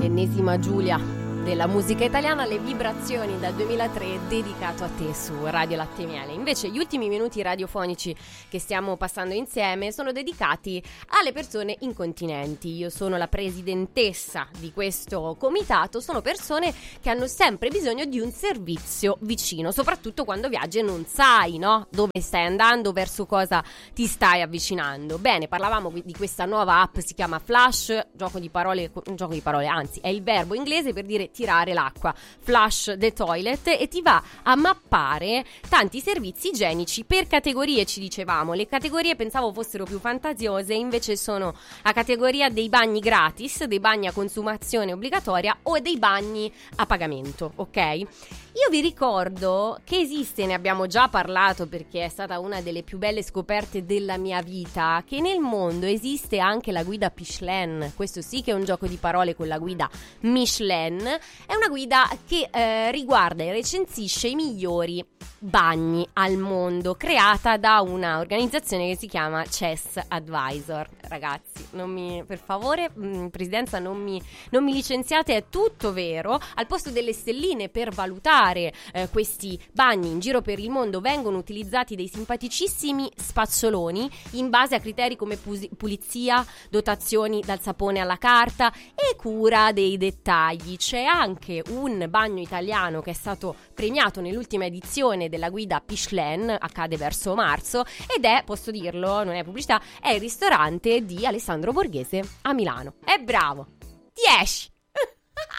l'ennesima Giulia della musica italiana, le vibrazioni dal 2003 dedicato a te su Radio Latte e Miele. Invece gli ultimi minuti radiofonici che stiamo passando insieme sono dedicati alle persone incontinenti. Io sono la presidentessa di questo comitato, sono persone che hanno sempre bisogno di un servizio vicino, soprattutto quando viaggi e non sai, no? Dove stai andando, verso cosa ti stai avvicinando. Bene, parlavamo di questa nuova app, si chiama Flush, gioco di parole, anzi è il verbo inglese per dire tirare l'acqua, flush the toilet, e ti va a mappare tanti servizi igienici per categorie. Ci dicevamo, le categorie pensavo fossero più fantasiose, invece sono la categoria dei bagni gratis, dei bagni a consumazione obbligatoria o dei bagni a pagamento, ok? Io vi ricordo che esiste, ne abbiamo già parlato perché è stata una delle più belle scoperte della mia vita, che nel mondo esiste anche la guida Michelin. Questo sì che è un gioco di parole con la guida Michelin. È una guida che riguarda e recensisce i migliori bagni al mondo, creata da una organizzazione che si chiama Chess Advisor. Ragazzi, per favore, presidenza, non mi licenziate, è tutto vero. Al posto delle stelline per valutare questi bagni in giro per il mondo vengono utilizzati dei simpaticissimi spazzoloni in base a criteri come pulizia, dotazioni dal sapone alla carta e cura dei dettagli. C'è anche un bagno italiano che è stato premiato nell'ultima edizione della guida Michelin, accade verso marzo, ed è, posso dirlo, non è pubblicità, è il ristorante di Alessandro Borghese a Milano. È bravo! 10!